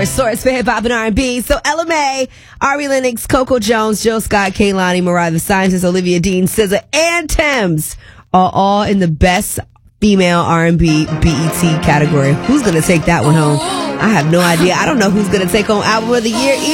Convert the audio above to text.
Source for hip hop and R&B. So Ella Mai, Ari Lennox, Coco Jones, Jill Scott, Kehlani, Mariah the Scientist, Olivia Dean, SZA, and Tems are all in the best female R&B BET category. Who's gonna take that one home? I have no idea. I don't know who's gonna take home album of the year either.